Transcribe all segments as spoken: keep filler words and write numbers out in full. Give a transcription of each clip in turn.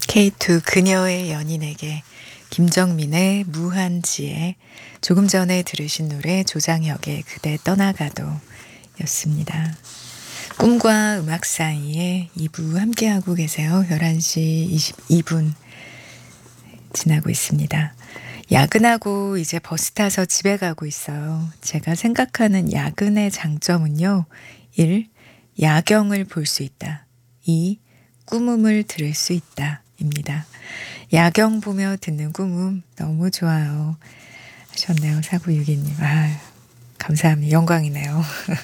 케이투 그녀의 연인에게, 김정민의 무한지혜, 조금 전에 들으신 노래 조장혁의 그대 떠나가도 였습니다. 꿈과 음악 사이에 이 부 함께하고 계세요. 열한 시 이십이 분 지나고 있습니다. 야근하고 이제 버스 타서 집에 가고 있어요. 제가 생각하는 야근의 장점은요. 일. 야경을 볼 수 있다. 이. 꿈음을 들을 수 있다. 입니다. 야경 보며 듣는 꿈음 너무 좋아요. 하셨네요. 사구육이 님. 아, 감사합니다. 영광이네요.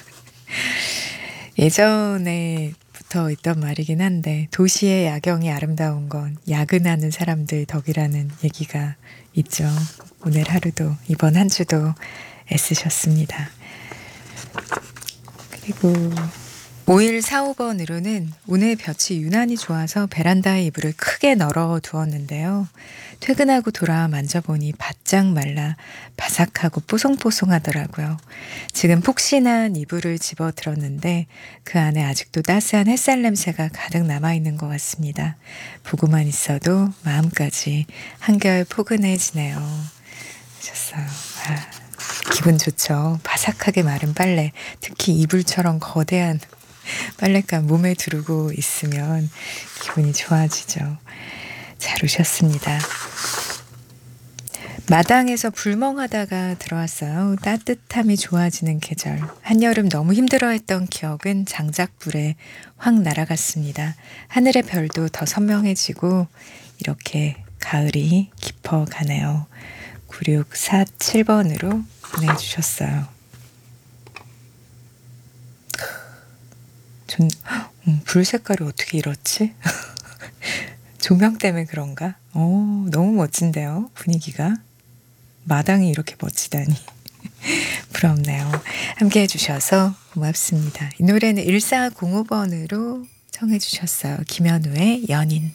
예전에부터 있던 말이긴 한데 도시의 야경이 아름다운 건 야근하는 사람들 덕이라는 얘기가 있죠. 오늘 하루도 이번 한 주도 애쓰셨습니다. 그리고 오일사오 번으로는 오늘 볕이 유난히 좋아서 베란다에 이불을 크게 널어 두었는데요. 퇴근하고 돌아와 만져보니 바짝 말라 바삭하고 뽀송뽀송하더라고요. 지금 폭신한 이불을 집어 들었는데 그 안에 아직도 따스한 햇살 냄새가 가득 남아있는 것 같습니다. 보고만 있어도 마음까지 한결 포근해지네요. 하셨어요. 아, 기분 좋죠. 바삭하게 마른 빨래, 특히 이불처럼 거대한 빨랫감 몸에 두르고 있으면 기분이 좋아지죠. 잘 오셨습니다. 마당에서 불멍하다가 들어왔어요. 따뜻함이 좋아지는 계절. 한여름 너무 힘들어했던 기억은 장작불에 확 날아갔습니다. 하늘의 별도 더 선명해지고 이렇게 가을이 깊어가네요. 구육사칠 번으로 보내주셨어요. 전, 음, 불 색깔이 어떻게 이렇지? 조명 때문에 그런가? 오, 너무 멋진데요, 분위기가. 마당이 이렇게 멋지다니. 부럽네요. 함께 해주셔서 고맙습니다. 이 노래는 일사공오 번으로 청해 주셨어요. 김현우의 연인.